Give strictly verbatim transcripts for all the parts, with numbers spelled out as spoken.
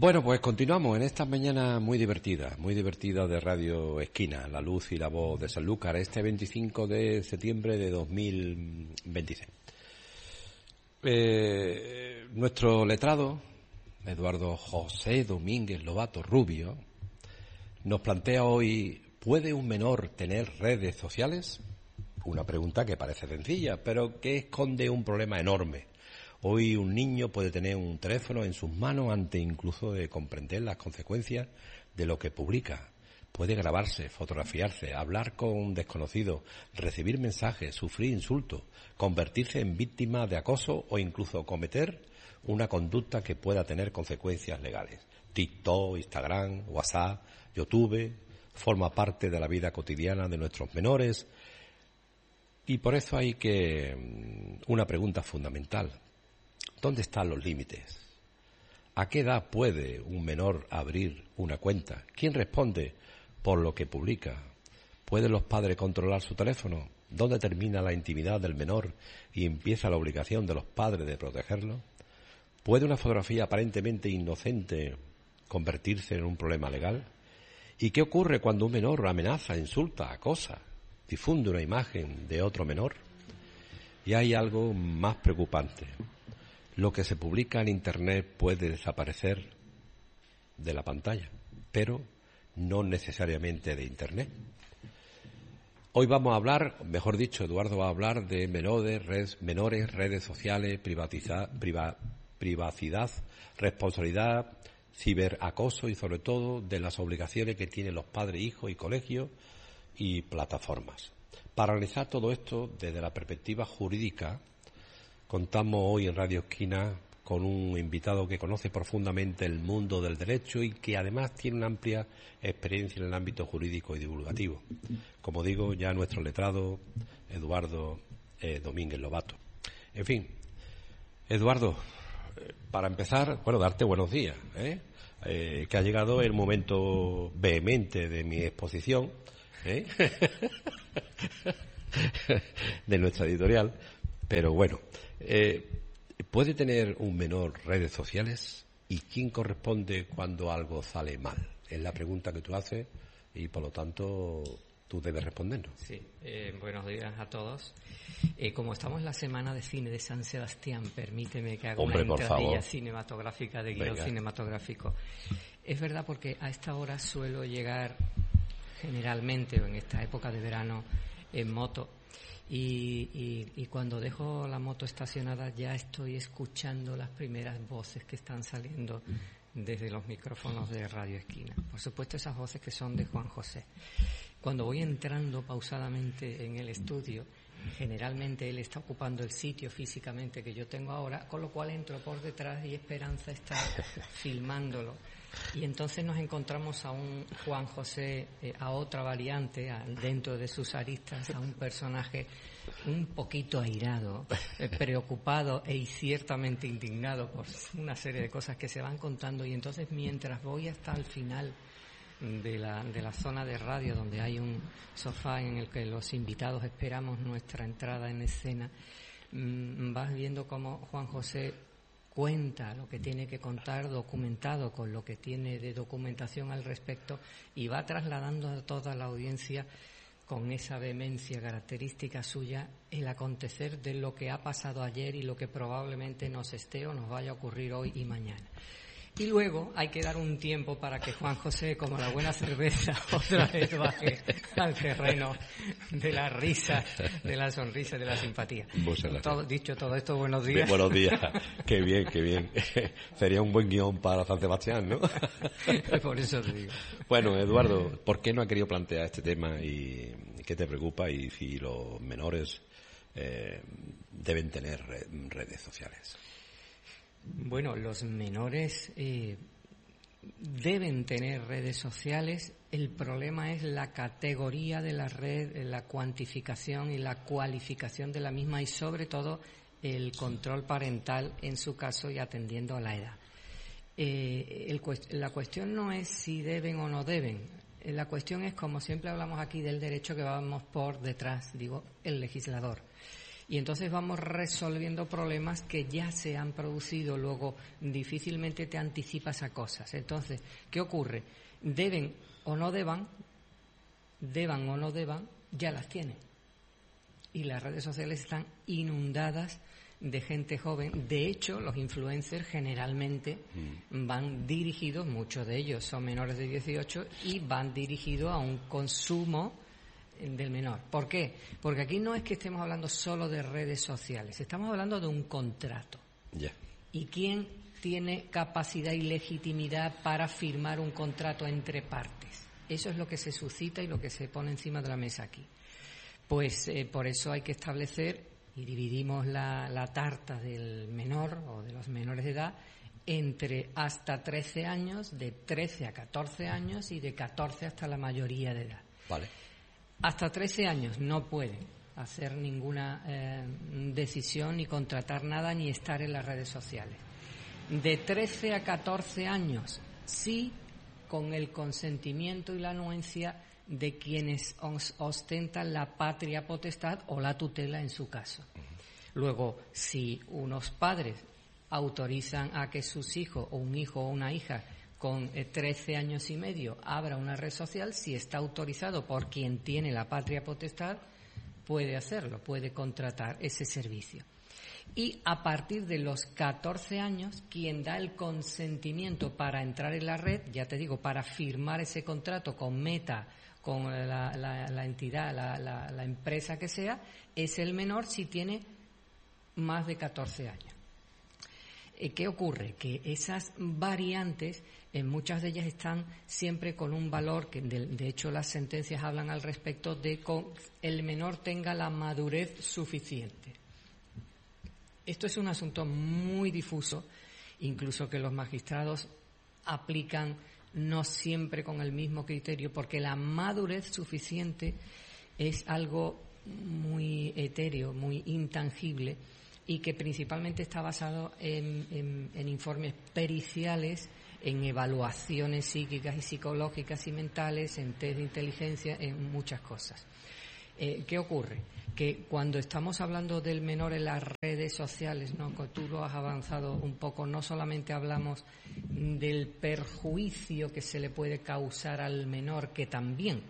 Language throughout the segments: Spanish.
Bueno, pues continuamos en esta mañana muy divertida, muy divertida de Radio Esquina, la luz y la voz de Sanlúcar, este veinticinco de septiembre de dos mil veintiséis. Eh, nuestro letrado, Eduardo José Domínguez Lobato Rubio, nos plantea hoy: ¿puede un menor tener redes sociales? Una pregunta que parece sencilla, pero que esconde un problema enorme. Hoy un niño puede tener un teléfono en sus manos antes incluso de comprender las consecuencias de lo que publica. Puede grabarse, fotografiarse, hablar con desconocidos, recibir mensajes, sufrir insultos, convertirse en víctima de acoso o incluso cometer una conducta que pueda tener consecuencias legales. TikTok, Instagram, WhatsApp, YouTube, forma parte de la vida cotidiana de nuestros menores. Y por eso hay que una pregunta fundamental. ¿Dónde están los límites? ¿A qué edad puede un menor abrir una cuenta? ¿Quién responde por lo que publica? ¿Pueden los padres controlar su teléfono? ¿Dónde termina la intimidad del menor y empieza la obligación de los padres de protegerlo? ¿Puede una fotografía aparentemente inocente convertirse en un problema legal? ¿Y qué ocurre cuando un menor amenaza, insulta, acosa, difunde una imagen de otro menor? Y hay algo más preocupante. Lo que se publica en Internet puede desaparecer de la pantalla, pero no necesariamente de Internet. Hoy vamos a hablar, mejor dicho, Eduardo va a hablar de menores, redes, menores, redes sociales, privatiza, priva, privacidad, responsabilidad, ciberacoso y sobre todo de las obligaciones que tienen los padres, hijos y colegios y plataformas. Para analizar todo esto desde la perspectiva jurídica, contamos hoy en Radio Esquina con un invitado que conoce profundamente el mundo del derecho y que además tiene una amplia experiencia en el ámbito jurídico y divulgativo. Como digo, ya nuestro letrado, Eduardo eh, Domínguez Lobato. En fin, Eduardo, eh, para empezar, bueno, darte buenos días, ¿eh? Eh, que ha llegado el momento vehemente de mi exposición, ¿eh? de nuestra editorial, pero bueno. Eh, ¿Puede tener un menor redes sociales? ¿Y quién corresponde cuando algo sale mal? Es la pregunta que tú haces y por lo tanto tú debes respondernos. Sí, eh, buenos días a todos. Eh, como estamos en la semana de cine de San Sebastián, permíteme que haga Hombre, una por entradilla favor. cinematográfica de guión Venga. cinematográfico. Es verdad, porque a esta hora suelo llegar generalmente, o en esta época de verano, en moto. Y, y, y cuando dejo la moto estacionada ya estoy escuchando las primeras voces que están saliendo desde los micrófonos de Radio Esquina. Por supuesto, esas voces que son de Juan José. Cuando voy entrando pausadamente en el estudio, generalmente él está ocupando el sitio físicamente que yo tengo ahora, con lo cual entro por detrás y Esperanza está filmándolo. Y entonces nos encontramos a un Juan José, eh, a otra variante, a, dentro de sus aristas, a un personaje un poquito airado, eh, preocupado e ciertamente indignado por una serie de cosas que se van contando. Y entonces, mientras voy hasta el final de la, de la zona de radio, donde hay un sofá en el que los invitados esperamos nuestra entrada en escena, mmm, vas viendo cómo Juan José cuenta lo que tiene que contar, documentado con lo que tiene de documentación al respecto, y va trasladando a toda la audiencia con esa vehemencia característica suya el acontecer de lo que ha pasado ayer y lo que probablemente nos esté o nos vaya a ocurrir hoy y mañana. Y luego hay que dar un tiempo para que Juan José, como la buena cerveza, otra vez baje al terreno de la risa, de la sonrisa, de la simpatía. Todo, dicho todo esto, buenos días. Buenos días. Qué bien, qué bien. Sería un buen guión para San Sebastián, ¿no? Por eso te digo. Bueno, Eduardo, ¿por qué no has querido plantear este tema y qué te preocupa y si los menores eh, deben tener redes sociales? Bueno, los menores eh, deben tener redes sociales. El problema es la categoría de la red, la cuantificación y la cualificación de la misma y sobre todo el control parental en su caso y atendiendo a la edad. Eh, el, la cuestión no es si deben o no deben. La cuestión es, como siempre hablamos aquí, del derecho que vamos por detrás, digo, el legislador. Y entonces vamos resolviendo problemas que ya se han producido, luego difícilmente te anticipas a cosas. Entonces, ¿qué ocurre? Deben o no deban, deban o no deban, ya las tienen. Y las redes sociales están inundadas de gente joven. De hecho, los influencers generalmente mm. van dirigidos, muchos de ellos son menores de dieciocho, y van dirigidos a un consumo del menor. ¿Por qué? Porque aquí no es que estemos hablando solo de redes sociales, estamos hablando de un contrato. Yeah. ¿Y quién tiene capacidad y legitimidad para firmar un contrato entre partes? Eso es lo que se suscita y lo que se pone encima de la mesa aquí. Pues eh, por eso hay que establecer, y dividimos la, la tarta del menor o de los menores de edad entre hasta trece años, de trece a catorce años y de catorce hasta la mayoría de edad. Vale. Hasta trece años no pueden hacer ninguna eh, decisión, ni contratar nada, ni estar en las redes sociales. De trece a catorce años, sí, con el consentimiento y la anuencia de quienes os ostentan la patria potestad o la tutela en su caso. Luego, si unos padres autorizan a que sus hijos, o un hijo o una hija con trece años y medio abra una red social, si está autorizado por quien tiene la patria potestad, puede hacerlo, puede contratar ese servicio. Y a partir de los catorce años, quien da el consentimiento para entrar en la red, ya te digo, para firmar ese contrato con Meta, con la, la, la entidad, la, la, la empresa que sea, es el menor si tiene más de catorce años. ¿Qué ocurre? Que esas variantes, en muchas de ellas están siempre con un valor que, de, de hecho, las sentencias hablan al respecto de que el menor tenga la madurez suficiente. Esto es un asunto muy difuso, incluso que los magistrados aplican no siempre con el mismo criterio, porque la madurez suficiente es algo muy etéreo, muy intangible, y que principalmente está basado en, en, en informes periciales, en evaluaciones psíquicas y psicológicas y mentales, en test de inteligencia, en muchas cosas. Eh, ¿Qué ocurre? Que cuando estamos hablando del menor en las redes sociales, ¿no? Tú lo has avanzado un poco, no solamente hablamos del perjuicio que se le puede causar al menor, que también,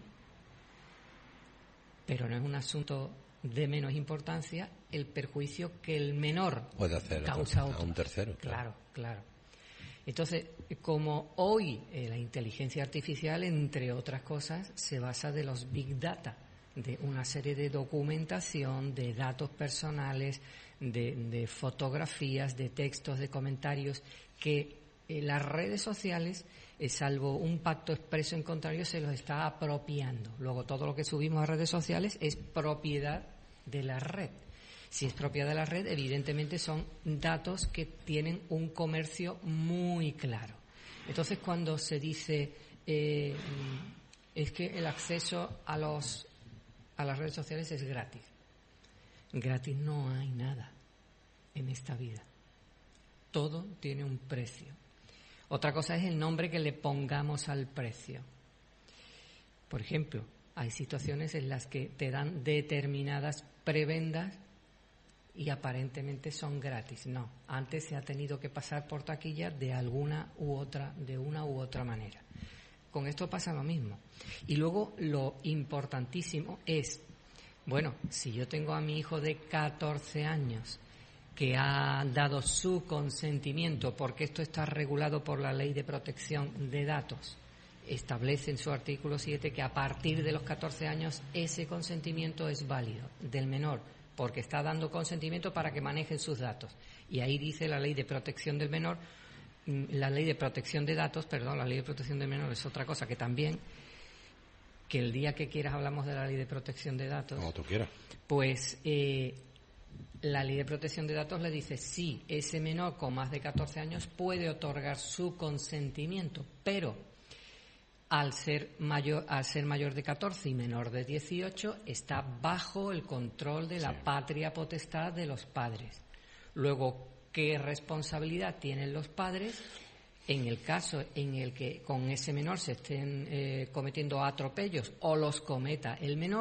pero no es un asunto de menos importancia, el perjuicio que el menor puede hacer causa a un tercero. Claro, claro. Entonces, como hoy eh, la inteligencia artificial, entre otras cosas, se basa de los big data, de una serie de documentación, de datos personales, de, de fotografías, de textos, de comentarios, que eh, las redes sociales, eh, salvo un pacto expreso en contrario, se los está apropiando. Luego, todo lo que subimos a redes sociales es propiedad de la red. Si es propiedad de la red, evidentemente son datos que tienen un comercio muy claro. Entonces, cuando se dice eh, es que el acceso a los a las redes sociales es gratis. Gratis no hay nada en esta vida. Todo tiene un precio. Otra cosa es el nombre que le pongamos al precio. Por ejemplo, hay situaciones en las que te dan determinadas prebendas y aparentemente son gratis. No, antes se ha tenido que pasar por taquilla de alguna u otra, de una u otra manera. Con esto pasa lo mismo. Y luego lo importantísimo es, bueno, si yo tengo a mi hijo de catorce años que ha dado su consentimiento, porque esto está regulado por la Ley de Protección de Datos, establece en su artículo siete que a partir de los catorce años ese consentimiento es válido del menor, porque está dando consentimiento para que manejen sus datos. Y ahí dice la Ley de Protección del Menor, la Ley de Protección de Datos, perdón, la Ley de Protección del Menor es otra cosa que también, que el día que quieras hablamos de la Ley de Protección de Datos. Como tú quieras. Pues eh, la Ley de Protección de Datos le dice, sí, ese menor con más de catorce años puede otorgar su consentimiento, pero al ser mayor, al ser mayor de catorce y menor de dieciocho, está bajo el control de la sí. patria potestad de los padres. Luego, ¿qué responsabilidad tienen los padres en el caso en el que con ese menor se estén eh, cometiendo atropellos o los cometa el menor?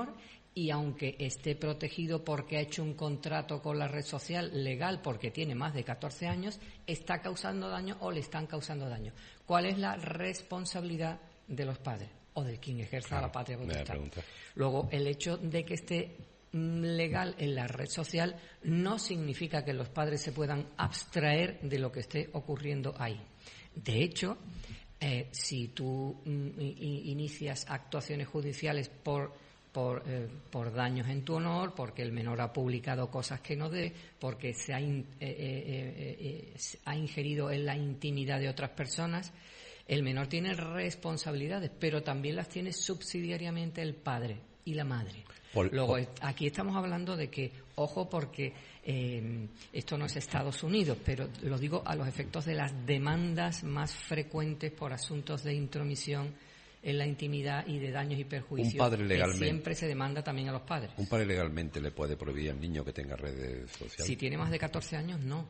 y aunque esté protegido porque ha hecho un contrato con la red social legal porque tiene más de catorce años, está causando daño o le están causando daño. ¿Cuál es la responsabilidad de los padres o de quien ejerza claro, la patria potestad? Luego, el hecho de que esté legal en la red social no significa que los padres se puedan abstraer de lo que esté ocurriendo ahí. De hecho, eh, si tú mm, inicias actuaciones judiciales por Por, eh, por daños en tu honor, porque el menor ha publicado cosas que no debe, porque se ha, in, eh, eh, eh, se ha ingerido en la intimidad de otras personas, el menor tiene responsabilidades, pero también las tiene subsidiariamente el padre y la madre. Por, Luego, por... aquí estamos hablando de que, ojo, porque eh, esto no es Estados Unidos, pero lo digo a los efectos de las demandas más frecuentes por asuntos de intromisión en la intimidad y de daños y perjuicios, un padre legalmente, que siempre se demanda también a los padres. ¿Un padre legalmente le puede prohibir al niño que tenga redes sociales? Si tiene más de catorce años, no.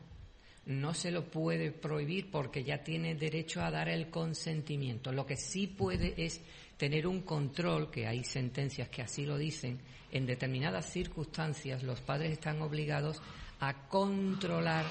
No se lo puede prohibir porque ya tiene derecho a dar el consentimiento. Lo que sí puede es tener un control, que hay sentencias que así lo dicen, en determinadas circunstancias los padres están obligados a controlar,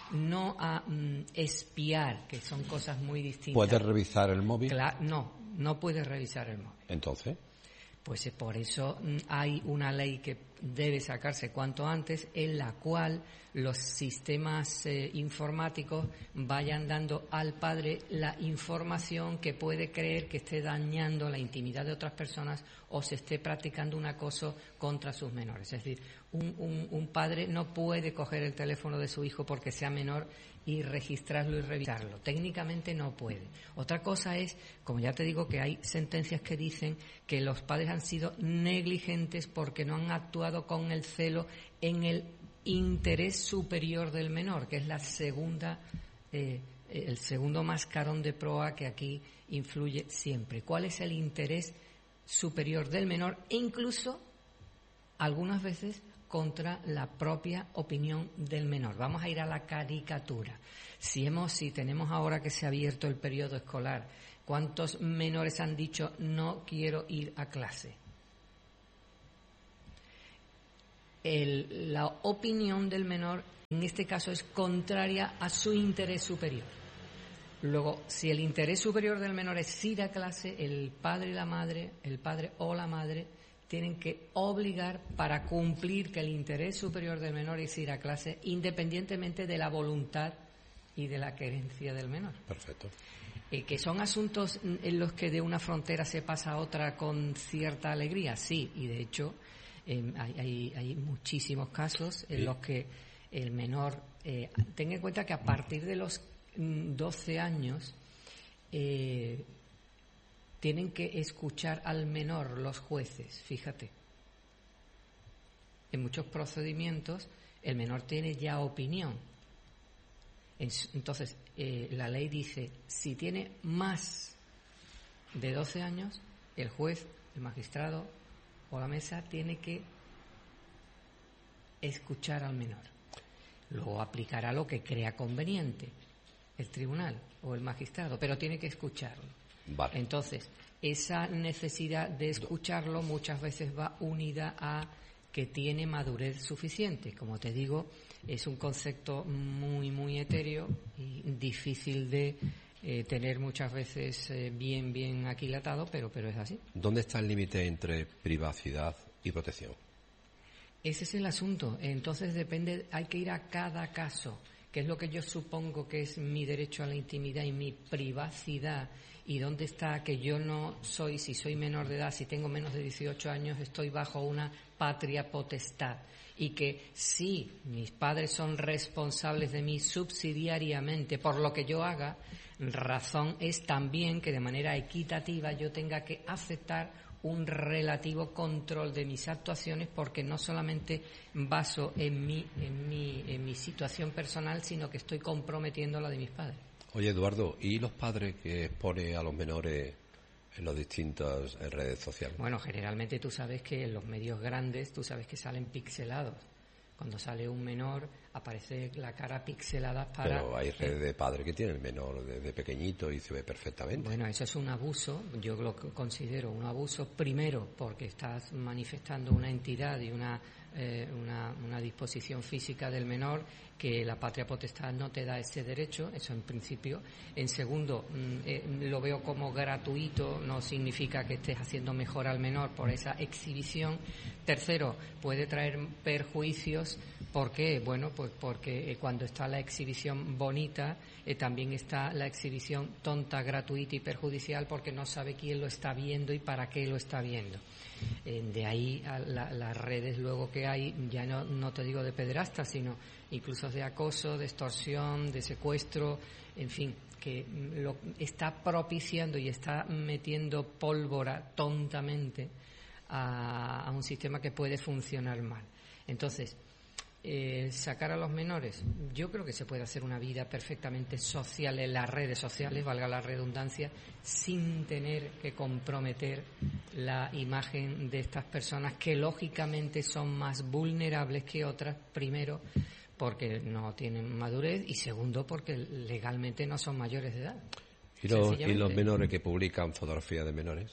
no a mm, espiar, que son cosas muy distintas. ¿Puede revisar el móvil? Claro, no. No puede revisar el móvil. ¿Entonces? Pues por eso hay una ley que debe sacarse cuanto antes, en la cual los sistemas eh, informáticos vayan dando al padre la información que puede creer que esté dañando la intimidad de otras personas o se esté practicando un acoso contra sus menores. Es decir, un, un, un padre no puede coger el teléfono de su hijo porque sea menor y registrarlo y revisarlo. Técnicamente no puede. Otra cosa es, como ya te digo, que hay sentencias que dicen que los padres han sido negligentes porque no han actuado con el celo en el interés superior del menor, que es la segunda, eh, el segundo mascarón de proa que aquí influye siempre. ¿Cuál es el interés superior del menor? E incluso, algunas veces, contra la propia opinión del menor. Vamos a ir a la caricatura. Si hemos, si tenemos ahora que se ha abierto el periodo escolar, ¿cuántos menores han dicho no quiero ir a clase? El, la opinión del menor en este caso es contraria a su interés superior. Luego, si el interés superior del menor es ir a clase, el padre y la madre, el padre o la madre, tienen que obligar para cumplir que el interés superior del menor es ir a clase, independientemente de la voluntad y de la querencia del menor. Perfecto. Eh, que son asuntos en los que de una frontera se pasa a otra con cierta alegría, sí, y de hecho eh, hay, hay, hay muchísimos casos en sí. los que el menor, eh, ten en cuenta que a partir de los doce años, eh, tienen que escuchar al menor los jueces, fíjate. En muchos procedimientos el menor tiene ya opinión. Entonces, eh, la ley dice, si tiene más de doce años, el juez, el magistrado o la mesa tiene que escuchar al menor. Luego aplicará lo que crea conveniente el tribunal o el magistrado, pero tiene que escucharlo. Vale. Entonces, esa necesidad de escucharlo muchas veces va unida a que tiene madurez suficiente. Como te digo, es un concepto muy, muy etéreo y difícil de eh, tener muchas veces eh, bien, bien aquilatado, pero, pero es así. ¿Dónde está el límite entre privacidad y protección? Ese es el asunto. Entonces depende, hay que ir a cada caso, que es lo que yo supongo que es mi derecho a la intimidad y mi privacidad. ¿Y dónde está que yo no soy, si soy menor de edad, si tengo menos de dieciocho años, estoy bajo una patria potestad? Y que sí, mis padres son responsables de mí subsidiariamente por lo que yo haga, razón es también que de manera equitativa yo tenga que aceptar un relativo control de mis actuaciones, porque no solamente baso en mi, en mi, en mi situación personal, sino que estoy comprometiendo la de mis padres. Oye, Eduardo, ¿y los padres que exponen a los menores en las distintas redes sociales? Bueno, generalmente tú sabes que en los medios grandes, tú sabes que salen pixelados. Cuando sale un menor, aparece la cara pixelada para... Pero hay redes de padres que tienen el menor desde pequeñito y se ve perfectamente. Bueno, eso es un abuso, yo lo considero un abuso, primero porque estás manifestando una entidad y una, eh, una, una disposición física del menor que la patria potestad no te da ese derecho, eso en principio. En segundo, eh, lo veo como gratuito, no significa que estés haciendo mejor al menor por esa exhibición. Tercero, puede traer perjuicios. ¿Por qué? Bueno, pues porque eh, cuando está la exhibición bonita, eh, también está la exhibición tonta, gratuita y perjudicial, porque no sabe quién lo está viendo y para qué lo está viendo. Eh, de ahí a la, las redes luego que hay, ya no, no te digo de pederastas, sino incluso de acoso, de extorsión, de secuestro, en fin, que lo está propiciando y está metiendo pólvora tontamente a, a un sistema que puede funcionar mal. Entonces, eh, sacar a los menores, yo creo que se puede hacer una vida perfectamente social en las redes sociales, valga la redundancia, sin tener que comprometer la imagen de estas personas que lógicamente son más vulnerables que otras, primero porque no tienen madurez y segundo porque legalmente no son mayores de edad. ¿Y los, ¿y los menores que publican fotografías de menores?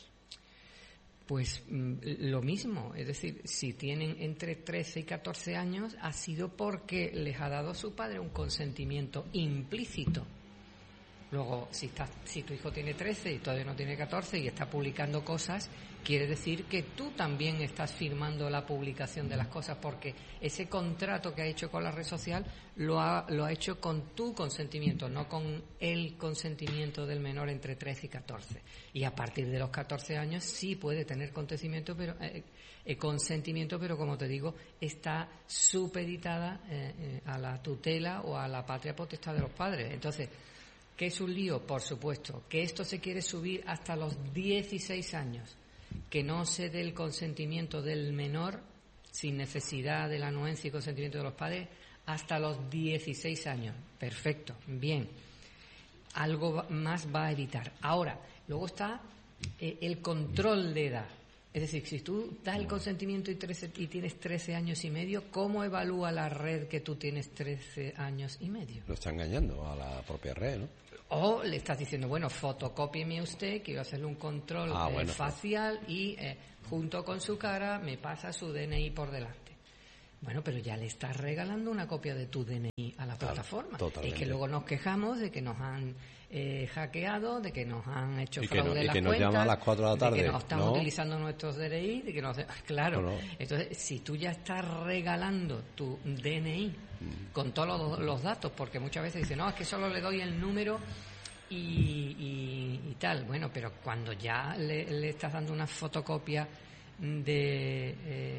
Pues mm, lo mismo, es decir, si tienen entre trece y catorce años ha sido porque les ha dado su padre un consentimiento implícito. Luego, si, está, si tu hijo tiene trece y todavía no tiene catorce y está publicando cosas, quiere decir que tú también estás firmando la publicación de las cosas, porque ese contrato que ha hecho con la red social lo ha, lo ha hecho con tu consentimiento, no con el consentimiento del menor entre trece y catorce. Y a partir de los catorce años sí puede tener consentimiento, pero, eh, eh, consentimiento, pero como te digo, está supeditada eh, eh, a la tutela o a la patria potestad de los padres. Entonces, ¿qué es un lío? Por supuesto. Que esto se quiere subir hasta los dieciséis años. Que no se dé el consentimiento del menor, sin necesidad de la anuencia y consentimiento de los padres, hasta los dieciséis años. Perfecto, bien. Algo más va a evitar. Ahora, luego está eh, el control de edad. Es decir, si tú das el consentimiento y, trece, y tienes trece años y medio, ¿cómo evalúa la red que tú tienes trece años y medio? Lo está engañando a la propia red, ¿no? O le estás diciendo, bueno, fotocópieme usted, quiero hacerle un control ah, eh, bueno, facial y eh, junto con su cara me pasa su D N I por delante. Bueno, pero ya le estás regalando una copia de tu D N I a la claro, plataforma. Totalmente. Es que luego nos quejamos de que nos han eh, hackeado, de que nos han hecho y fraude que no, en las y que cuentas, nos llaman a las cuatro de la tarde. de que nos están ¿no? utilizando nuestros D N I, de que nos... Claro, no, no. Entonces, si tú ya estás regalando tu D N I mm. con todos los, los datos, porque muchas veces dicen, no, es que solo le doy el número... Y, y, y tal, bueno, pero cuando ya le, le estás dando una fotocopia de eh,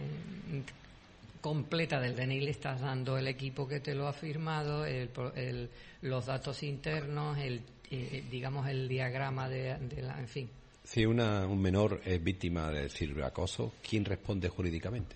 completa del D N I, le estás dando el equipo que te lo ha firmado, el, el, los datos internos, el eh, digamos el diagrama de, de la, en fin. Si una, un menor es víctima de ciberacoso, ¿quién responde jurídicamente?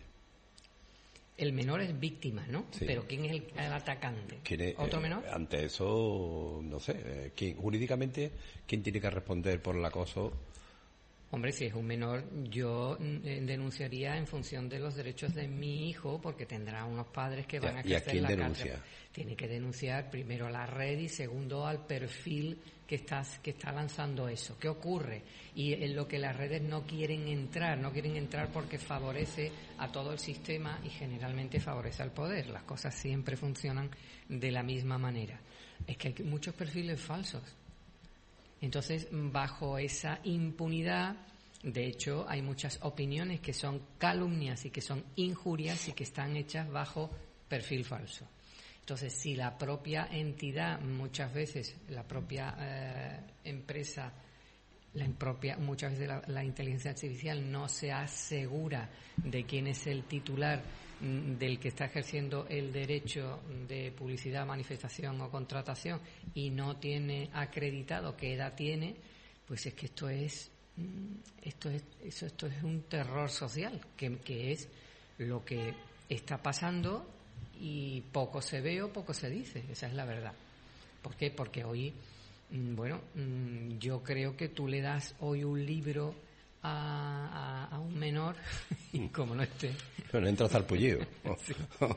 El menor es víctima, ¿no? Sí. Pero ¿quién es el, el atacante? ¿Quién es, ¿Otro menor? Eh, ante eso, no sé, eh, ¿quién, jurídicamente, ¿quién tiene que responder por el acoso? Hombre, si es un menor, yo eh, denunciaría en función de los derechos de mi hijo, porque tendrá unos padres que van Ya, a ejercer ¿y a quién la denuncia? cátedra. Tiene que denunciar primero a la red y segundo al perfil que está, que está lanzando eso. ¿Qué ocurre? Y en lo que las redes no quieren entrar, no quieren entrar porque favorece a todo el sistema y generalmente favorece al poder. Las cosas siempre funcionan de la misma manera. Es que hay muchos perfiles falsos. Entonces, bajo esa impunidad, de hecho, hay muchas opiniones que son calumnias y que son injurias y que están hechas bajo perfil falso. Entonces, si la propia entidad, muchas veces, la propia eh, empresa, la propia, muchas veces la, la inteligencia artificial no se asegura de quién es el titular del que está ejerciendo el derecho de publicidad, manifestación o contratación y no tiene acreditado qué edad tiene, pues es que esto es esto es eso, esto es un terror social que, que es lo que está pasando y poco se ve o poco se dice, esa es la verdad. ¿Por qué? Porque hoy, bueno, yo creo que tú le das hoy un libro a, a, a un menor y como no esté... Pero entra zarpullido. Sí.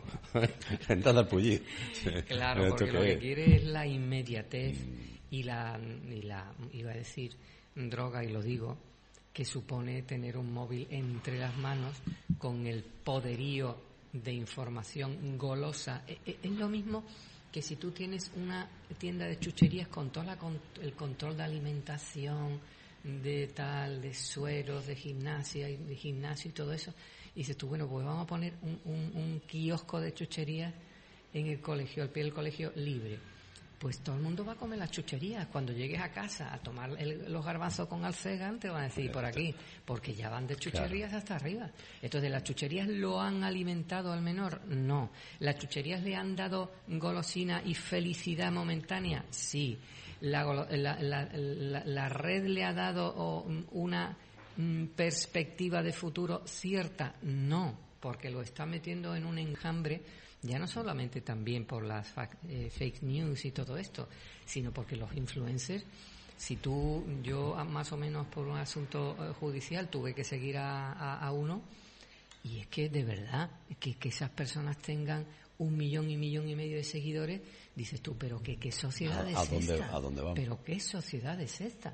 Entra zarpullido. Claro, porque lo que quiere es la inmediatez y la, y la, iba a decir, droga, y lo digo, que supone tener un móvil entre las manos con el poderío de información golosa. Es lo mismo que si tú tienes una tienda de chucherías con todo la, el control de alimentación, de tal, de sueros, de gimnasia, de gimnasio y todo eso, y dices tú, bueno, pues vamos a poner un, un, un kiosco de chucherías en el colegio, al pie del colegio, libre. Pues todo el mundo va a comer las chucherías. Cuando llegues a casa a tomar el, los garbanzos con alcegan, te van a decir por aquí, porque ya van de chucherías hasta arriba. Entonces, ¿las chucherías lo han alimentado al menor? No. ¿Las chucherías le han dado golosina y felicidad momentánea? Sí. ¿La, la, la, la, la red le ha dado una perspectiva de futuro cierta? No, porque lo está metiendo en un enjambre, ya no solamente también por las eh, fake news y todo esto, sino porque los influencers, si tú, yo más o menos por un asunto eh, judicial tuve que seguir a, a, a uno, y es que de verdad, que, que esas personas tengan un millón y millón y medio de seguidores, dices tú, pero ¿qué, qué sociedad ¿A, es a dónde, esta? ¿A dónde vamos? ¿Pero qué sociedad es esta?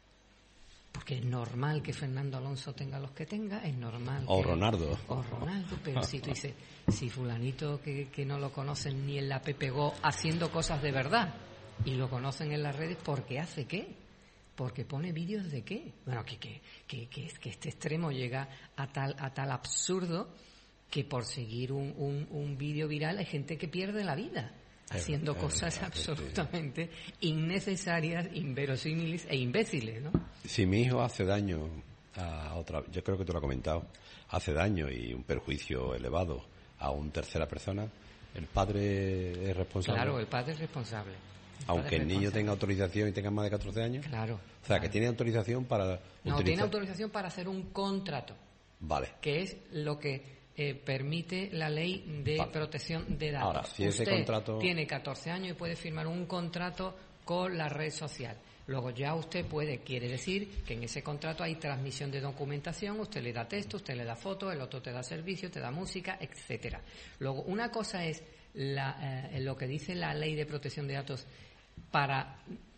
Porque es normal que Fernando Alonso tenga los que tenga, es normal o que... Ronaldo. O Ronaldo, pero si tú dices, si fulanito que, que no lo conocen ni en la Pepe Go haciendo cosas de verdad, y lo conocen en las redes, ¿por qué hace qué? Porque pone vídeos de qué. Bueno, que, que, que, que, que este extremo llega a tal, a tal absurdo que por seguir un, un, un vídeo viral hay gente que pierde la vida haciendo es, cosas es, absolutamente sí. innecesarias, inverosímiles e imbéciles, ¿no? Si mi hijo hace daño a otra, yo creo que tú lo has comentado, hace daño y un perjuicio elevado a una tercera persona, ¿el padre es responsable? Claro, el padre es responsable. El Aunque el niño responsable. tenga autorización y tenga más de catorce años. Claro. O sea, claro. que tiene autorización para No, utilizar... tiene autorización para hacer un contrato. Vale. Que es lo que eh, permite la ley de vale. protección de datos. Ahora, si ese usted contrato... tiene catorce años y puede firmar un contrato con la red social. Luego ya usted puede, quiere decir que en ese contrato hay transmisión de documentación, usted le da texto, usted le da fotos, el otro te da servicio, te da música, etcétera. Luego, una cosa es la, eh, lo que dice la ley de protección de datos para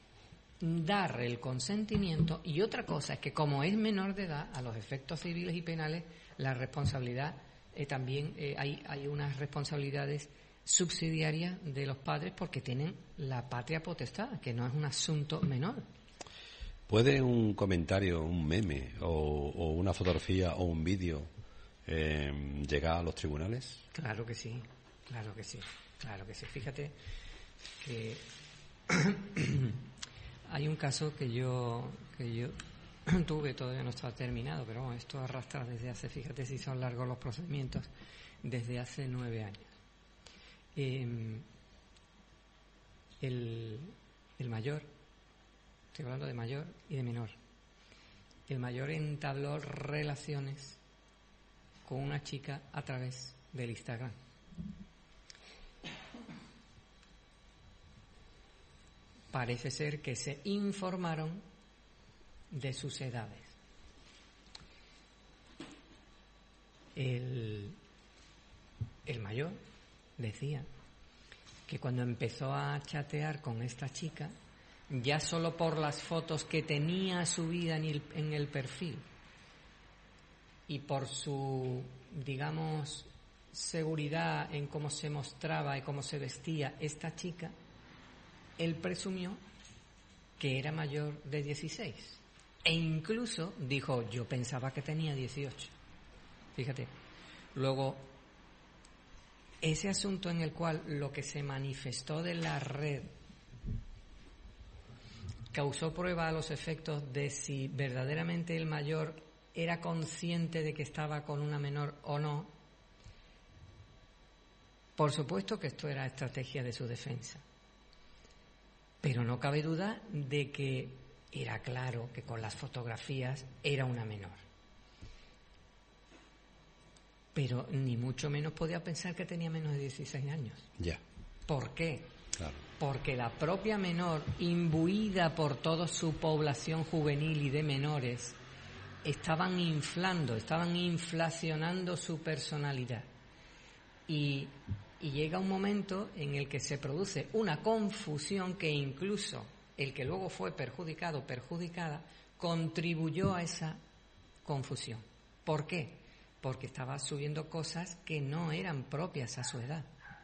dar el consentimiento, y otra cosa es que como es menor de edad, a los efectos civiles y penales, la responsabilidad eh, también eh, hay, hay unas responsabilidades subsidiarias de los padres porque tienen la patria potestad, que no es un asunto menor. ¿Puede un comentario, un meme o, o una fotografía o un vídeo eh, llegar a los tribunales? Claro que sí, claro que sí, claro que sí. Fíjate que hay un caso que yo que yo tuve, todavía no está terminado, pero bueno, esto arrastra desde hace, fíjate si son largos los procedimientos, desde hace nueve años. Eh, el, el mayor, estoy hablando de mayor y de menor, el mayor entabló relaciones con una chica a través del Instagram. Parece ser que se informaron de sus edades. El, el mayor decía que cuando empezó a chatear con esta chica, ya solo por las fotos que tenía subida en el, en el perfil y por su, digamos, seguridad en cómo se mostraba y cómo se vestía esta chica, él presumió que era mayor de dieciséis. E incluso dijo, yo pensaba que tenía dieciocho. Fíjate. Luego, ese asunto en el cual lo que se manifestó de la red causó prueba a los efectos de si verdaderamente el mayor era consciente de que estaba con una menor o no. Por supuesto que esto era estrategia de su defensa. Pero no cabe duda de que era claro que con las fotografías era una menor. Pero ni mucho menos podía pensar que tenía menos de dieciséis años. Ya. ¿Por qué? Claro. Porque la propia menor, imbuida por toda su población juvenil y de menores, estaban inflando, estaban inflacionando su personalidad. Y, y llega un momento en el que se produce una confusión que incluso el que luego fue perjudicado o perjudicada contribuyó a esa confusión. ¿Por qué? Porque estaba subiendo cosas que no eran propias a su edad.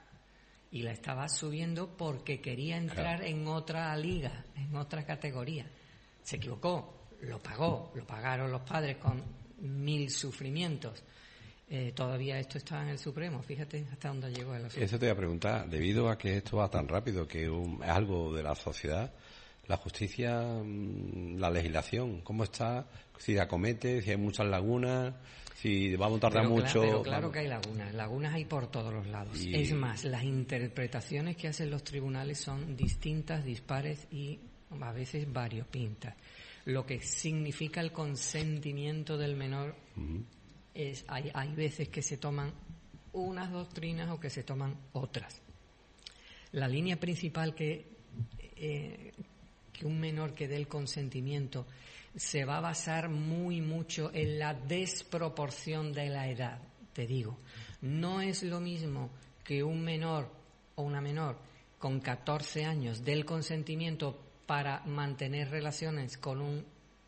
Y la estaba subiendo porque quería entrar claro. en otra liga, en otra categoría. Se equivocó, lo pagó, lo pagaron los padres con mil sufrimientos. Eh, todavía esto está en el Supremo, fíjate hasta dónde llegó el asunto. Eso te voy a preguntar, debido a que esto va tan rápido, que un, es algo de la sociedad, la justicia, la legislación, ¿cómo está? Si acomete, si hay muchas lagunas, si vamos a tardar pero mucho... Claro, pero claro que hay lagunas, lagunas hay por todos los lados. Y... Es más, las interpretaciones que hacen los tribunales son distintas, dispares y a veces variopintas. Lo que significa el consentimiento del menor... Uh-huh. Es, hay, hay veces que se toman unas doctrinas o que se toman otras. La línea principal que, eh, que un menor que dé el consentimiento se va a basar muy mucho en la desproporción de la edad. Te digo, no es lo mismo que un menor o una menor con catorce años dé el consentimiento para mantener relaciones con un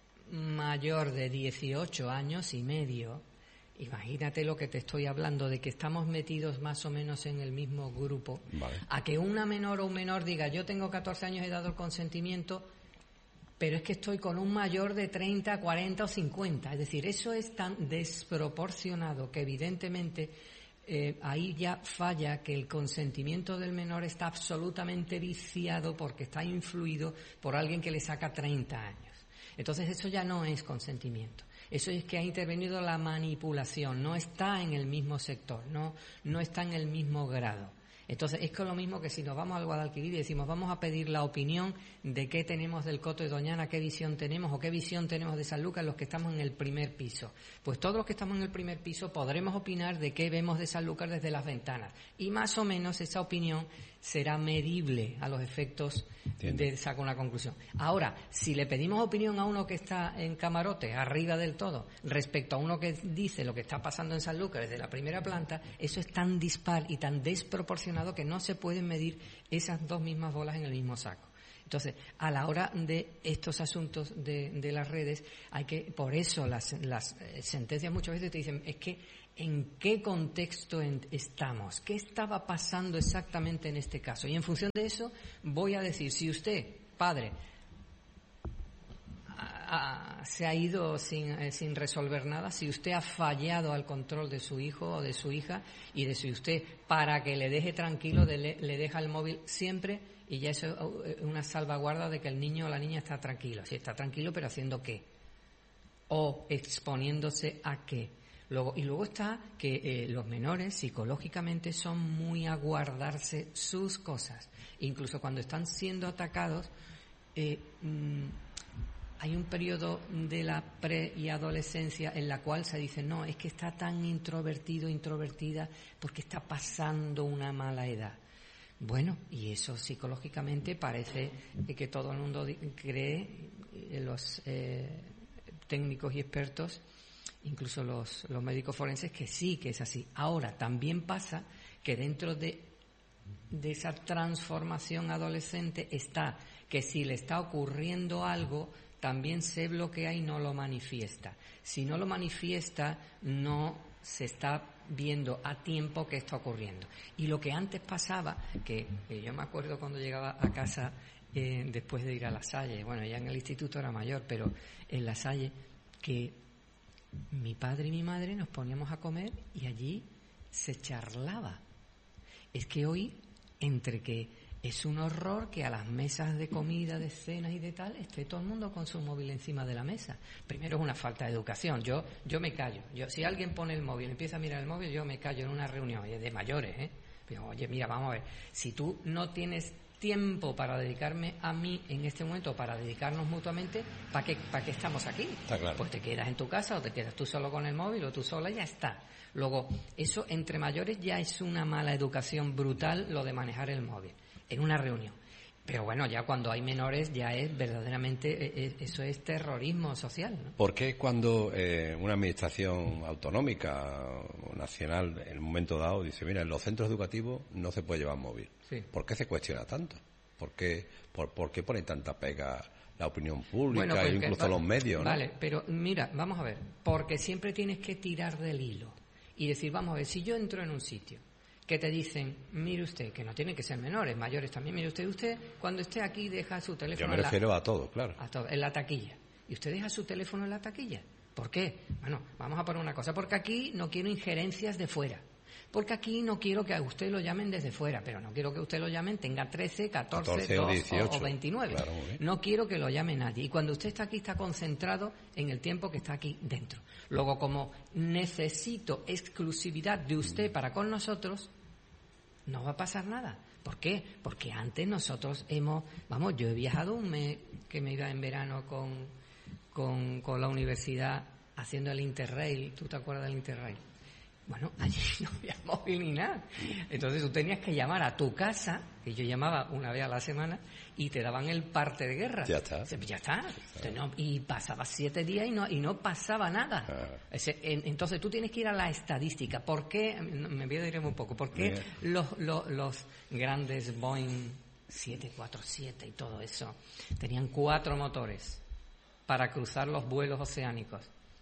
mayor de dieciocho años y medio. Imagínate lo que te estoy hablando, de que estamos metidos más o menos en el mismo grupo. Vale. A que una menor o un menor diga, yo tengo catorce años, he dado el consentimiento, pero es que estoy con un mayor de treinta, cuarenta o cincuenta. Es decir, eso es tan desproporcionado que evidentemente eh, ahí ya falla, que el consentimiento del menor está absolutamente viciado porque está influido por alguien que le saca treinta años. Entonces eso ya no es consentimiento. Eso es que ha intervenido la manipulación, no está en el mismo sector, no, no está en el mismo grado. Entonces, es que lo mismo que si nos vamos al Guadalquivir y decimos, vamos a pedir la opinión de qué tenemos del Coto de Doñana, qué visión tenemos o qué visión tenemos de Sanlúcar los que estamos en el primer piso. Pues todos los que estamos en el primer piso podremos opinar de qué vemos de Sanlúcar desde las ventanas. Y más o menos esa opinión será medible a los efectos Entiendo. de sacar una conclusión. Ahora, si le pedimos opinión a uno que está en camarote, arriba del todo, respecto a uno que dice lo que está pasando en Sanlúcar desde la primera planta, eso es tan dispar y tan desproporcionado que no se pueden medir esas dos mismas bolas en el mismo saco. Entonces, a la hora de estos asuntos de, de las redes, hay que, por eso las, las sentencias muchas veces te dicen, es que ¿en qué contexto en, estamos? ¿Qué estaba pasando exactamente en este caso? Y en función de eso voy a decir, si usted, padre, a, a, se ha ido sin, eh, sin resolver nada, si usted ha fallado al control de su hijo o de su hija, y de si usted, para que le deje tranquilo, de le, le deja el móvil siempre, y ya eso es una salvaguarda de que el niño o la niña está tranquilo. Si está tranquilo, pero ¿haciendo qué? O exponiéndose a qué. Luego, y luego está que eh, los menores psicológicamente son muy a guardarse sus cosas. Incluso cuando están siendo atacados, eh, mmm, hay un periodo de la pre y adolescencia en la cual se dice, no, es que está tan introvertido, introvertida, porque está pasando una mala edad. Bueno, y eso psicológicamente parece que todo el mundo cree, los eh, técnicos y expertos, incluso los, los médicos forenses, que sí, que es así. Ahora, también pasa que dentro de, de esa transformación adolescente está que si le está ocurriendo algo, también se bloquea y no lo manifiesta. Si no lo manifiesta, no se está viendo a tiempo que está ocurriendo. Y lo que antes pasaba, que, que yo me acuerdo cuando llegaba a casa eh, después de ir a La Salle, bueno, ya en el instituto era mayor, pero en La Salle, que mi padre y mi madre nos poníamos a comer y allí se charlaba. Es que hoy, entre que es un horror que a las mesas de comida, de cenas y de tal, esté todo el mundo con su móvil encima de la mesa. Primero es una falta de educación. Yo yo me callo. Yo Si alguien pone el móvil, empieza a mirar el móvil, yo me callo en una reunión de mayores, ¿eh? Pero, oye, mira, vamos a ver. Si tú no tienes tiempo para dedicarme a mí en este momento, para dedicarnos mutuamente, ¿para qué, para qué estamos aquí? Está claro. Pues te quedas en tu casa o te quedas tú solo con el móvil o tú sola y ya está. Luego, eso entre mayores ya es una mala educación brutal, lo de manejar el móvil en una reunión. Pero bueno, ya cuando hay menores ya es verdaderamente, es, eso es terrorismo social, ¿no? ¿Por qué cuando eh, una administración autonómica o nacional en un momento dado dice, mira, en los centros educativos no se puede llevar móvil? Sí. ¿Por qué se cuestiona tanto? ¿Por qué, por, por qué pone tanta pega la opinión pública Bueno, e pues incluso que, los medios, ¿no? Vale, pero mira, vamos a ver, porque siempre tienes que tirar del hilo y decir, vamos a ver, si yo entro en un sitio que te dicen, mire usted, que no tienen que ser menores, mayores también, mire usted, usted cuando esté aquí deja su teléfono... Yo me refiero la, a todo, claro. A todo, en la taquilla. ¿Y usted deja su teléfono en la taquilla? ¿Por qué? Bueno, vamos a poner una cosa, porque aquí no quiero injerencias de fuera. Porque aquí no quiero que a usted lo llamen desde fuera, pero no quiero que usted lo llamen, tenga trece, catorce, dos o veintinueve. Claro, no quiero que lo llame nadie. Y cuando usted está aquí, está concentrado en el tiempo que está aquí dentro. Luego, como necesito exclusividad de usted para con nosotros, no va a pasar nada. ¿Por qué? Porque antes nosotros hemos... Vamos, yo he viajado un mes que me iba en verano con, con, con la universidad haciendo el Interrail. ¿Tú te acuerdas del Interrail? Bueno, allí no había móvil ni nada. Entonces tú tenías que llamar a tu casa, que yo llamaba una vez a la semana, y te daban el parte de guerra. Ya está. Ya está. Y pasaba siete días y no y no pasaba nada. Ah. Ese, en, entonces tú tienes que ir a la estadística. ¿Por qué? Me voy a decir un poco. ¿Por qué los, los, los grandes Boeing siete cuatro siete y todo eso tenían cuatro motores para cruzar los vuelos oceánicos?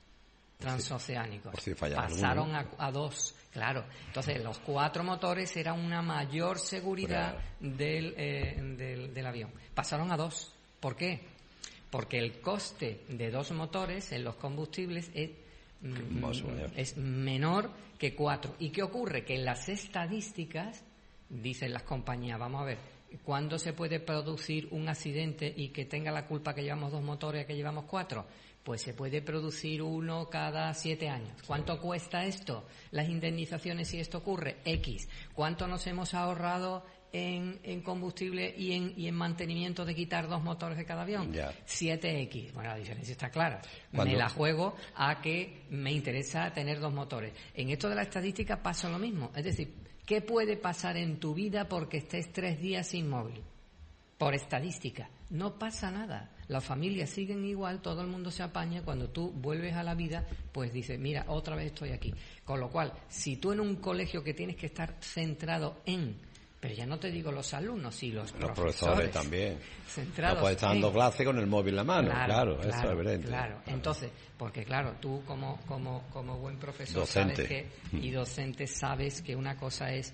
Transoceánicos. Por si pasaron a, a dos, claro. Entonces, los cuatro motores era una mayor seguridad claro. del, eh, del, del avión. Pasaron a dos. ¿Por qué? Porque el coste de dos motores en los combustibles es, mm, es menor que cuatro. ¿Y qué ocurre? Que en las estadísticas, dicen las compañías, vamos a ver, ¿cuándo se puede producir un accidente y que tenga la culpa que llevamos dos motores y que llevamos cuatro? Pues se puede producir uno cada siete años. ¿Cuánto cuesta esto? Las indemnizaciones si esto ocurre, X. ¿Cuánto nos hemos ahorrado en, en combustible y en, y en mantenimiento de quitar dos motores de cada avión? Ya. siete X. Bueno, la diferencia está clara. ¿Cuándo? Me la juego a que me interesa tener dos motores. En esto de la estadística pasa lo mismo. Es decir, ¿qué puede pasar en tu vida porque estés tres días sin móvil? Por estadística. No pasa nada. Las familias siguen igual, todo el mundo se apaña. Cuando tú vuelves a la vida, pues dices, mira, otra vez estoy aquí. Con lo cual, si tú en un colegio que tienes que estar centrado en, pero ya no te digo los alumnos, sí los, los profesores, profesores también. Centrados no puedes estar dando en... clase con el móvil en la mano, claro, claro, claro, eso claro, es evidente. Claro, entonces, porque claro, tú como, como, como buen profesor docente. sabes que, y docente sabes que una cosa es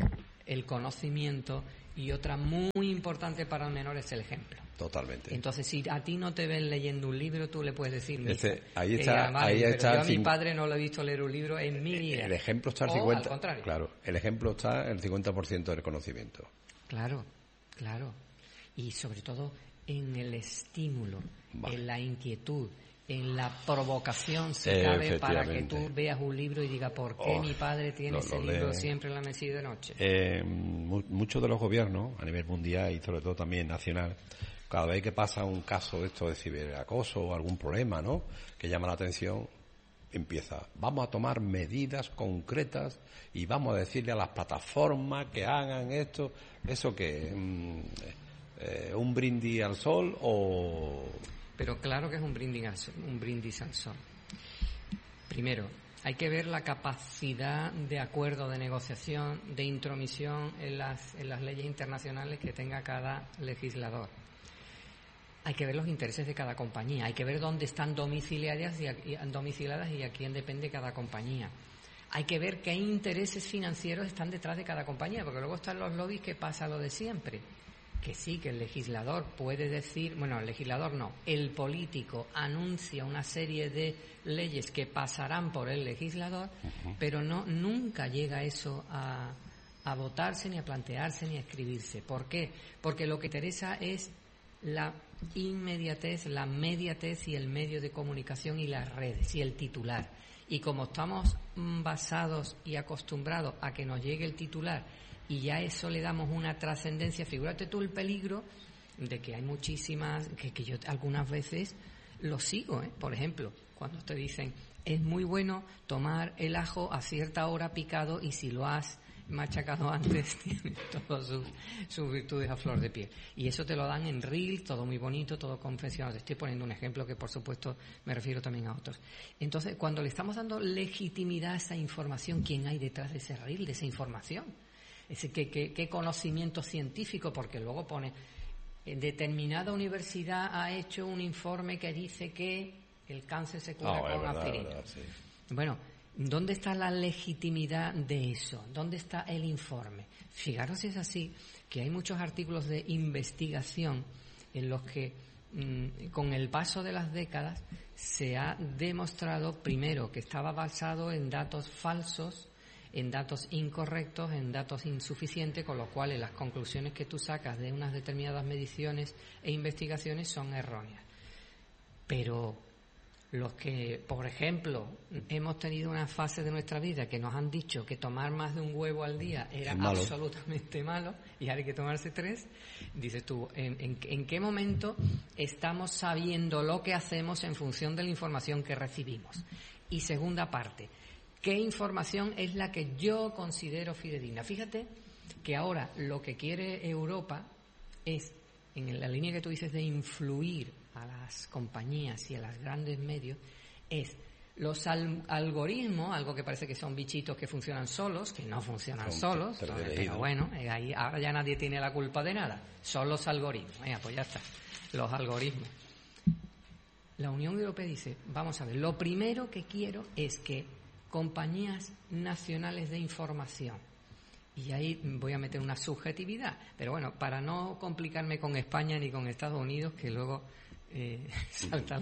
el conocimiento y otra muy importante para el menor es el ejemplo. Totalmente. Entonces, si a ti no te ven leyendo un libro, tú le puedes decir... Este, ahí está, eh, vale, ahí pero está yo a mi cin... padre no lo he visto leer un libro en mi vida. El ejemplo está al o cincuenta... al contrario. Claro, el ejemplo está el cincuenta por ciento del conocimiento. Claro, claro. Y sobre todo en el estímulo, vale. en la inquietud, en la provocación, si cabe, para que tú veas un libro y digas, ¿por qué oh, mi padre tiene ese libro lee. siempre en la mesilla de noche? Eh, mu- muchos de los gobiernos, a nivel mundial y sobre todo también nacional, cada vez que pasa un caso de esto de ciberacoso o algún problema, ¿no?, que llama la atención, empieza, vamos a tomar medidas concretas y vamos a decirle a las plataformas que hagan esto, eso que mm, eh, un brindis al sol o... Pero claro que es un brindis al sol, un brindis al sol. Primero, hay que ver la capacidad de acuerdo, de negociación, de intromisión en las, en las leyes internacionales que tenga cada legislador. Hay que ver los intereses de cada compañía, hay que ver dónde están domiciliadas y, a, y, domiciliadas y a quién depende cada compañía. Hay que ver qué intereses financieros están detrás de cada compañía, porque luego están los lobbies que pasa lo de siempre. Que sí, que el legislador puede decir, bueno, el legislador no, el político anuncia una serie de leyes que pasarán por el legislador, uh-huh. pero no nunca llega eso a, a votarse, ni a plantearse, ni a escribirse. ¿Por qué? Porque lo que interesa es la inmediatez, la mediatez y el medio de comunicación y las redes y el titular. Y como estamos basados y acostumbrados a que nos llegue el titular y ya eso le damos una trascendencia, figúrate tú el peligro de que hay muchísimas, que, que yo algunas veces lo sigo, ¿eh? Por ejemplo, cuando te dicen, es muy bueno tomar el ajo a cierta hora picado y si lo has machacado antes tiene todas sus, sus virtudes a flor de piel. Y eso te lo dan en reel, todo muy bonito, todo confeccionado. Te estoy poniendo un ejemplo que, por supuesto, me refiero también a otros. Entonces, cuando le estamos dando legitimidad a esa información, ¿quién hay detrás de ese reel, de esa información? Es decir, ¿qué, qué, qué conocimiento científico? Porque luego pone, en determinada universidad ha hecho un informe que dice que el cáncer se cura oh, con verdad, aspirina. Verdad, sí. Bueno, ¿dónde está la legitimidad de eso? ¿Dónde está el informe? Fijaros si es así, que hay muchos artículos de investigación en los que, mmm, con el paso de las décadas, se ha demostrado, primero, que estaba basado en datos falsos, en datos incorrectos, en datos insuficientes, con lo cual las conclusiones que tú sacas de unas determinadas mediciones e investigaciones son erróneas. Pero los que, por ejemplo, hemos tenido una fase de nuestra vida que nos han dicho que tomar más de un huevo al día era malo. Absolutamente malo y ahora hay que tomarse tres, dices tú, ¿en, en, ¿en qué momento estamos sabiendo lo que hacemos en función de la información que recibimos? Y segunda parte, ¿qué información es la que yo considero fidedigna? Fíjate que ahora lo que quiere Europa es, en la línea que tú dices de influir a las compañías y a los grandes medios, es los al- algoritmos, algo que parece que son bichitos que funcionan solos, que no funcionan son solos, pero, pero bueno, eh, ahí ahora ya nadie tiene la culpa de nada, son los algoritmos. Venga, pues ya está, los algoritmos. La Unión Europea dice, vamos a ver, lo primero que quiero es que compañías nacionales de información, y ahí voy a meter una subjetividad, pero bueno, para no complicarme con España ni con Estados Unidos, que luego eh, salta